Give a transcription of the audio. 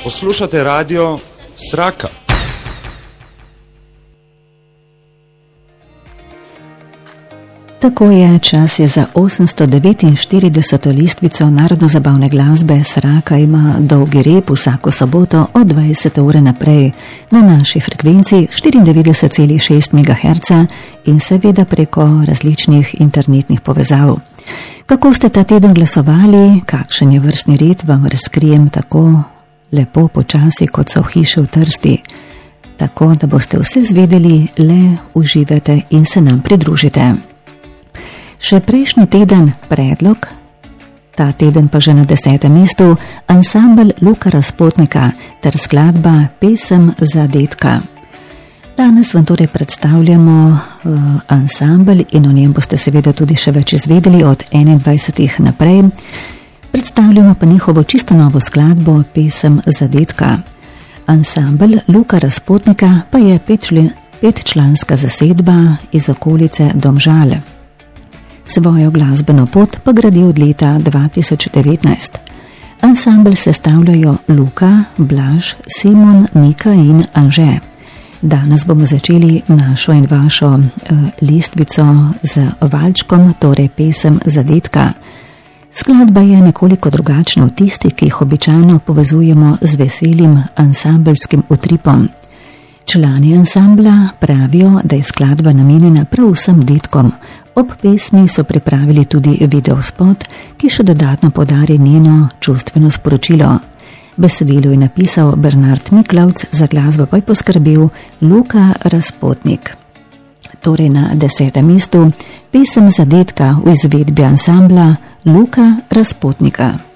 Poslušate radio Sraka. Tako je, čas je za 849. listvico narodno-zabavne glasbe. Sraka ima dolgi rep vsako soboto od 20. ure naprej na naši frekvenci 94,6 MHz in seveda preko različnih internetnih povezav. Kako ste ta teden glasovali, kakšen je vrstni red, vam razkrijem tako lepo počasi, kot so hiše v Trsti. Tako, da boste vse zvedeli, le uživate in se nam pridružite. Še prejšnji teden predlog, ta teden pa že na 10. mestu, ansambel Luka Razpotnika ter skladba Pesem za dedka. Danes vam torej predstavljamo ansambel in o njem boste seveda tudi še več izvedeli od 21. naprej. Predstavljamo pa njihovo čisto novo skladbo Pesem za dedka. Ansambel Luka Razpotnika pa je petčlanska zasedba iz okolice Domžal. Svojo glasbeno pot pa gradi od leta 2019. Ansambel sestavljajo Luka, Blaž, Simon, Nika in Anže. Danes bomo začeli našo in vašo listvico z valčkom, torej Pesem za dedka. Skladba je nekoliko drugačna od tistih, ki jih običajno povezujemo z veselim ansambelskim utripom. Člani ansambla pravijo, da je skladba namenjena prav vsem dedkom. Ob pesmi so pripravili tudi videospot, ki še dodatno podari njeno čustveno sporočilo. Besedilo je napisal Bernard Miklavc, za glasbo pa je poskrbel Luka Razpotnik. Torej na 10. mestu Pesem za dedka v izvedbi ansambla Luka Razpotnika.